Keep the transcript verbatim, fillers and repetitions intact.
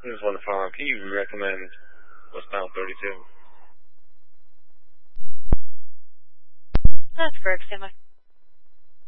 This is one to follow. Can you recommend westbound thirty-two? That's correct, Stanley.